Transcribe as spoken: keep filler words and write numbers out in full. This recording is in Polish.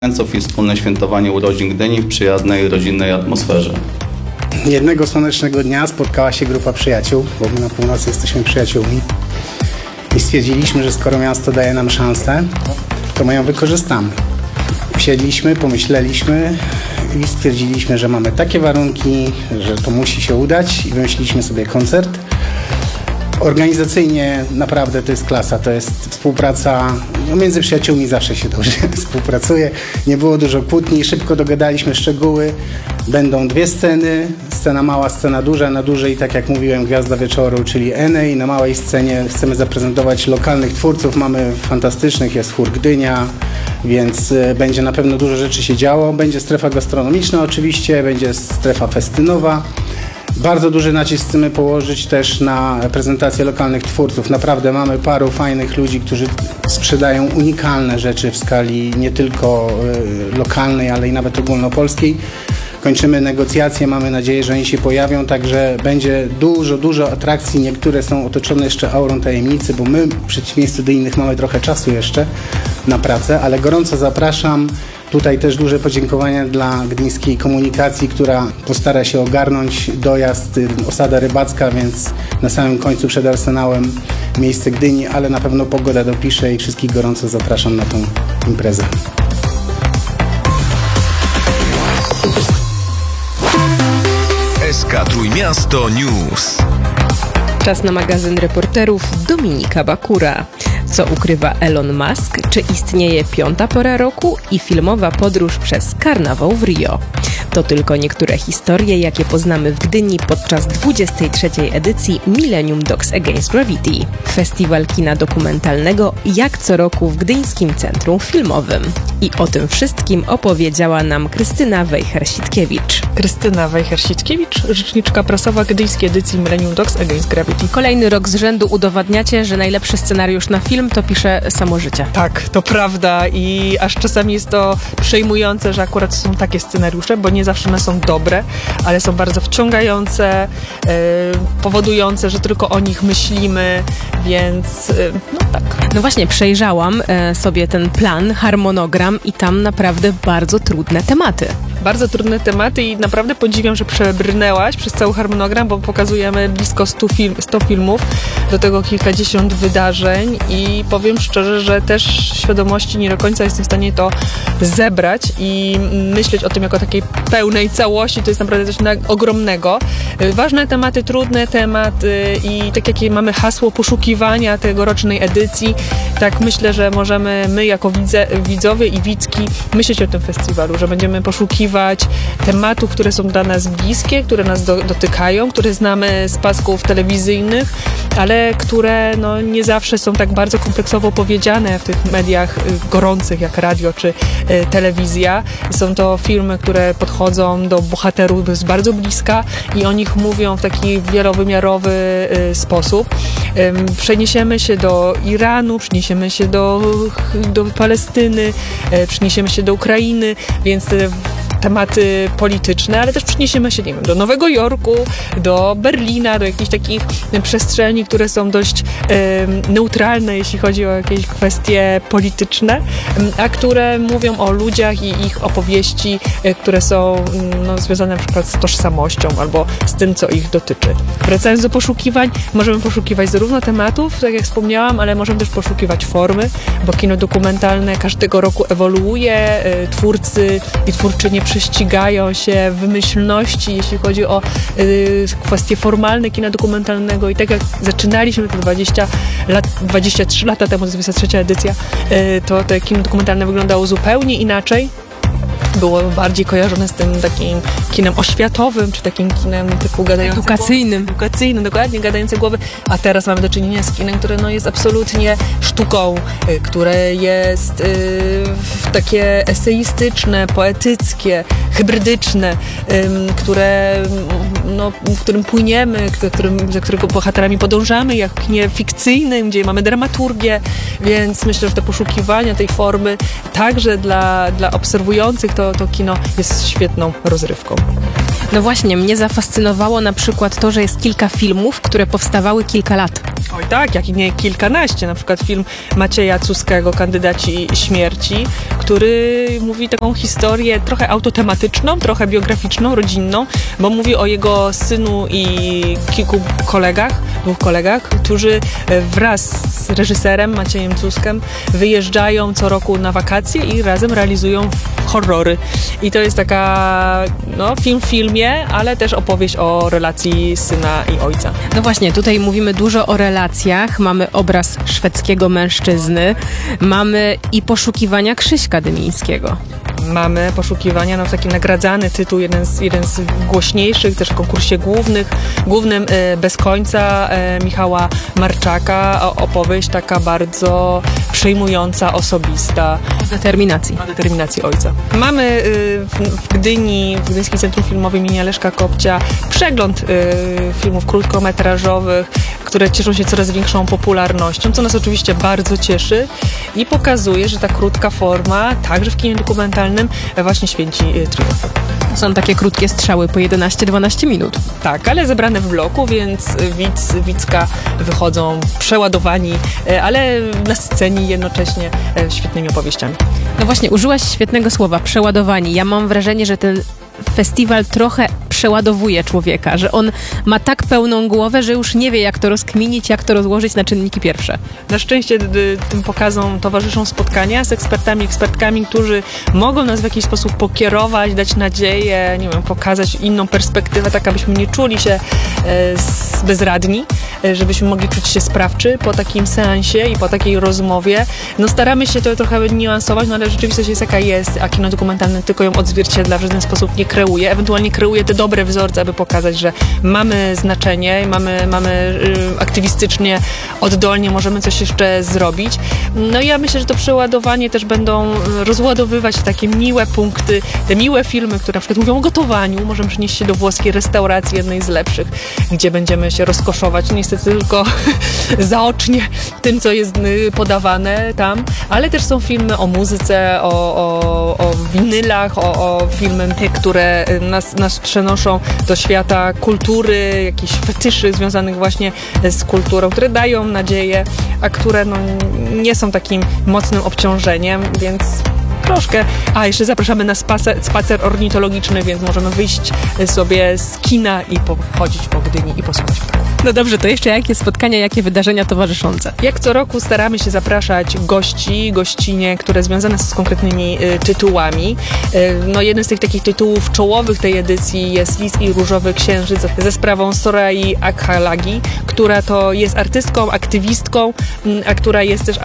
Sofi wspólne świętowanie urodzin Gdyni w przyjaznej, rodzinnej atmosferze. Jednego słonecznego dnia spotkała się grupa przyjaciół, bo my na północy jesteśmy przyjaciółmi, i stwierdziliśmy, że skoro miasto daje nam szansę, to my ją wykorzystamy. Usiedliśmy, pomyśleliśmy i stwierdziliśmy, że mamy takie warunki, że to musi się udać, i wymyśliliśmy sobie koncert. Organizacyjnie naprawdę to jest klasa, to jest współpraca, no między przyjaciółmi zawsze się dobrze współpracuje. Nie było dużo kłótni, szybko dogadaliśmy szczegóły. Będą dwie sceny, scena mała, scena duża. Na dużej, tak jak mówiłem, Gwiazda Wieczoru, czyli Enej. Na małej scenie chcemy zaprezentować lokalnych twórców, mamy fantastycznych, jest chór Gdynia, więc będzie na pewno dużo rzeczy się działo. Będzie strefa gastronomiczna oczywiście, będzie strefa festynowa. Bardzo duży nacisk chcemy położyć też na prezentację lokalnych twórców. Naprawdę mamy paru fajnych ludzi, którzy sprzedają unikalne rzeczy w skali nie tylko y, lokalnej, ale i nawet ogólnopolskiej. Kończymy negocjacje, mamy nadzieję, że oni się pojawią, także będzie dużo, dużo atrakcji. Niektóre są otoczone jeszcze aurą tajemnicy, bo my w przeciwieństwie do innych mamy trochę czasu jeszcze na pracę, ale gorąco zapraszam. Tutaj też duże podziękowania dla Gdyńskiej Komunikacji, która postara się ogarnąć dojazd, osada rybacka, więc na samym końcu przed Arsenałem miejsce Gdyni, ale na pewno pogoda dopisze i wszystkich gorąco zapraszam na tą imprezę. S K Trójmiasto News. Czas na magazyn reporterów Dominika Bakura. Co ukrywa Elon Musk? Czy istnieje piąta pora roku i filmowa podróż przez karnawał w Rio? To tylko niektóre historie, jakie poznamy w Gdyni podczas dwudziestej trzeciej edycji Millennium Dogs Against Gravity. Festiwal kina dokumentalnego jak co roku w Gdyńskim Centrum Filmowym. I o tym wszystkim opowiedziała nam Krystyna Wejher-Sitkiewicz. Krystyna Wejher-Sitkiewicz, rzeczniczka prasowa Gdyńskiej edycji Millennium Dogs Against Gravity. Kolejny rok z rzędu udowadniacie, że najlepszy scenariusz na film to pisze samo życie. Tak, to prawda i aż czasami jest to przejmujące, że akurat są takie scenariusze, bo nie zawsze one są dobre, ale są bardzo wciągające, yy, powodujące, że tylko o nich myślimy, więc yy, no tak. No właśnie, przejrzałam e, sobie ten plan, harmonogram i tam naprawdę bardzo trudne tematy. Bardzo trudne tematy i naprawdę podziwiam, że przebrnęłaś przez cały harmonogram, bo pokazujemy blisko stu, film, stu filmów, do tego kilkadziesiąt wydarzeń i powiem szczerze, że też świadomości nie do końca jestem w stanie to zebrać i myśleć o tym jako takiej pełnej całości, to jest naprawdę coś ogromnego. Ważne tematy, trudne tematy i tak jakie mamy hasło poszukiwania tegorocznej edycji, tak myślę, że możemy my jako widze, widzowie i widzki myśleć o tym festiwalu, że będziemy poszukiwać tematów, które są dla nas bliskie, które nas do, dotykają, które znamy z pasków telewizyjnych, ale które no, nie zawsze są tak bardzo kompleksowo powiedziane w tych mediach gorących jak radio czy y, telewizja. Są to filmy, które podchodzą do bohaterów z bardzo bliska i o nich mówią w taki wielowymiarowy y, sposób. Y, przeniesiemy się do Iranu, przeniesiemy się do, do Palestyny, y, przeniesiemy się do Ukrainy, więc y, tematy polityczne, ale też przeniesiemy się, nie wiem, do Nowego Jorku, do Berlina, do jakichś takich przestrzeni, które są dość e, neutralne, jeśli chodzi o jakieś kwestie polityczne, a które mówią o ludziach i ich opowieści, e, które są no, związane na przykład z tożsamością albo z tym, co ich dotyczy. Wracając do poszukiwań, możemy poszukiwać zarówno tematów, tak jak wspomniałam, ale możemy też poszukiwać formy, bo kino dokumentalne każdego roku ewoluuje, e, twórcy i twórczynie prześcigają się w wymyślności, jeśli chodzi o y, kwestie formalne kina dokumentalnego i tak jak zaczynaliśmy to dwadzieścia lat, dwadzieścia trzy lata temu, to jest dwudziesta trzecia edycja, y, to to kino dokumentalne wyglądało zupełnie inaczej. Było bardziej kojarzone z tym takim kinem oświatowym, czy takim kinem typu gadające edukacyjnym. Głowy. Edukacyjnym, dokładnie, gadające głowy. A teraz mamy do czynienia z kinem, które no, jest absolutnie sztuką, y, które jest y, takie eseistyczne, poetyckie, hybrydyczne, ym, które, no, w którym płyniemy, którym, za którego bohaterami podążamy, jak w kinie fikcyjnym, gdzie mamy dramaturgię, więc myślę, że te poszukiwania tej formy także dla, dla obserwujących to, to kino jest świetną rozrywką. No właśnie, mnie zafascynowało na przykład to, że jest kilka filmów, które powstawały kilka lat. Oj tak, jak i nie kilkanaście. Na przykład film Macieja Cuskiego, Kandydaci śmierci, który mówi taką historię trochę autotematyczną, trochę biograficzną, rodzinną, bo mówi o jego synu i kilku kolegach, dwóch kolegach, którzy wraz z reżyserem Maciejem Cuskiem wyjeżdżają co roku na wakacje i razem realizują horrory. I to jest taka, no, film w filmie, ale też opowieść o relacji syna i ojca. No właśnie, tutaj mówimy dużo o relacjach, mamy obraz szwedzkiego mężczyzny, mamy i poszukiwania Krzyśka Dymińskiego. Mamy poszukiwania, no taki nagradzany tytuł, jeden z, jeden z głośniejszych też w konkursie głównych, głównym e, Bez końca e, Michała Marczaka, o, opowieść taka bardzo przejmująca, osobista. Determinacji. O determinacji ojca. Mamy y, w, w Gdyni, w Gdyńskim Centrum Filmowym imienia Leszka Kopcia przegląd y, filmów krótkometrażowych, które cieszą się coraz większą popularnością, co nas oczywiście bardzo cieszy i pokazuje, że ta krótka forma, także w kinie dokumentalnym, właśnie święci y, triumfy. Są takie krótkie strzały po jedenaście dwanaście minut. Tak, ale zebrane w bloku, więc widz, widzka wychodzą przeładowani, y, ale nasyceni jednocześnie y, świetnymi opowieściami. No właśnie, użyłaś świetnego słowa, przeładowani. Ja mam wrażenie, że ten festiwal trochę przeładowuje człowieka, że on ma tak pełną głowę, że już nie wie, jak to rozkminić, jak to rozłożyć na czynniki pierwsze. Na szczęście d- tym pokazom towarzyszą spotkania z ekspertami, ekspertkami, którzy mogą nas w jakiś sposób pokierować, dać nadzieję, nie wiem, pokazać inną perspektywę, tak abyśmy nie czuli się e, z, bezradni, e, żebyśmy mogli czuć się sprawczy po takim seansie i po takiej rozmowie. No staramy się to trochę niuansować, no ale rzeczywistość jest jaka jest, a kino dokumentalne tylko ją odzwierciedla, w żaden sposób nie kreuje, ewentualnie kreuje te dobre wzorce, aby pokazać, że mamy znaczenie, mamy, mamy y, aktywistycznie, oddolnie możemy coś jeszcze zrobić. No i ja myślę, że to przeładowanie też będą rozładowywać takie miłe punkty, te miłe filmy, które na przykład mówią o gotowaniu. Możemy przenieść się do włoskiej restauracji, jednej z lepszych, gdzie będziemy się rozkoszować, niestety tylko zaocznie tym, co jest y, podawane tam, ale też są filmy o muzyce, o, o, o winylach, o, o filmy, które nas, nas przenoszą do świata kultury, jakichś fetyszy związanych właśnie z kulturą, które dają nadzieję, a które no, nie są takim mocnym obciążeniem, więc troszkę. A, jeszcze zapraszamy na spacer, spacer ornitologiczny, więc możemy wyjść sobie z kina i pochodzić po Gdyni i posłuchać ptaków. No dobrze, to jeszcze jakie spotkania, jakie wydarzenia towarzyszące? Jak co roku staramy się zapraszać gości, gościnie, które związane są z konkretnymi y, tytułami. Y, no jeden z tych takich tytułów czołowych tej edycji jest Lis i Różowy Księżyc ze sprawą Sorai Akhalagi, która to jest artystką, aktywistką, y, a która jest też